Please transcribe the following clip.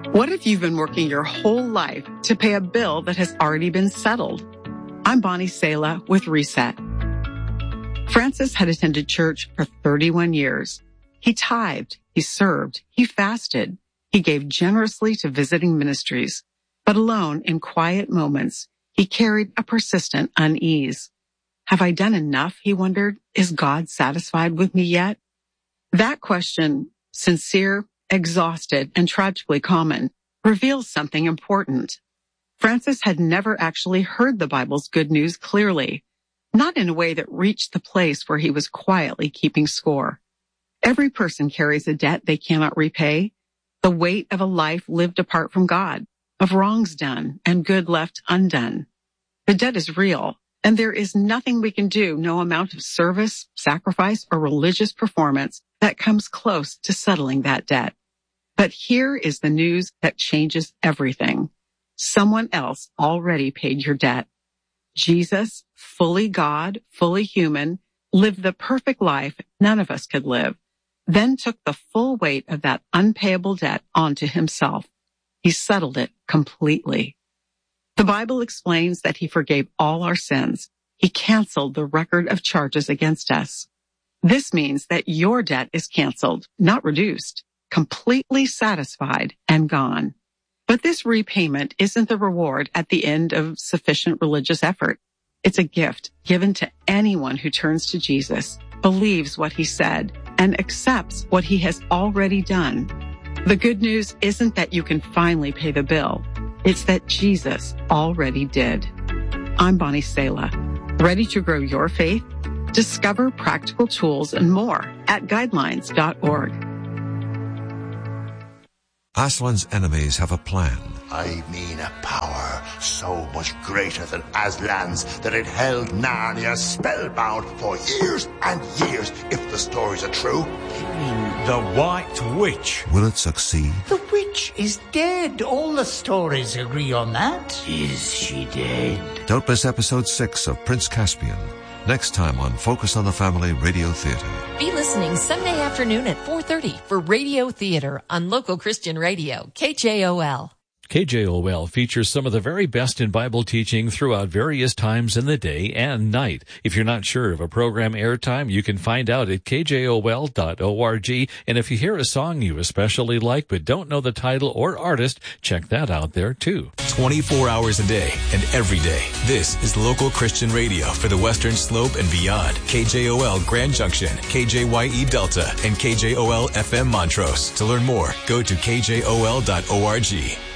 What if you've been working your whole life to pay a bill that has already been settled? I'm Bonnie Sala with Reset. Francis had attended church for 31 years. He tithed, he served, he fasted, he gave generously to visiting ministries. But alone in quiet moments, he carried a persistent unease. Have I done enough? He wondered. Is God satisfied with me yet? That question, sincere, exhausted, and tragically common, reveals something important. Francis had never actually heard the Bible's good news clearly, not in a way that reached the place where he was quietly keeping score. Every person carries a debt they cannot repay, the weight of a life lived apart from God, of wrongs done and good left undone. The debt is real, and there is nothing we can do, no amount of service, sacrifice, or religious performance that comes close to settling that debt. But here is the news that changes everything. Someone else already paid your debt. Jesus, fully God, fully human, lived the perfect life none of us could live, then took the full weight of that unpayable debt onto himself. He settled it completely. The Bible explains that he forgave all our sins. He canceled the record of charges against us. This means that your debt is canceled, not reduced, completely satisfied and gone. But this repayment isn't the reward at the end of sufficient religious effort. It's a gift given to anyone who turns to Jesus, believes what he said, and accepts what he has already done. The good news isn't that you can finally pay the bill. It's that Jesus already did. I'm Bonnie Sala. Ready to grow your faith? Discover practical tools and more at guidelines.org. Aslan's enemies have a plan. I mean a power so much greater than Aslan's that it held Narnia spellbound for years and years, if the stories are true. You mean the White Witch? Will it succeed? The witch is dead. All the stories agree on that. Is she dead? Don't miss episode 6 of Prince Caspian. Next time on Focus on the Family Radio Theater. Be listening Sunday afternoon at 4:30 for Radio Theater on local Christian radio, KJOL. KJOL features some of the very best in Bible teaching throughout various times in the day and night. If you're not sure of a program airtime, you can find out at kjol.org. And if you hear a song you especially like but don't know the title or artist, check that out there too. 24 hours a day and every day. This is local Christian radio for the Western Slope and beyond. KJOL Grand Junction, KJYE Delta, and KJOL FM Montrose. To learn more, go to kjol.org.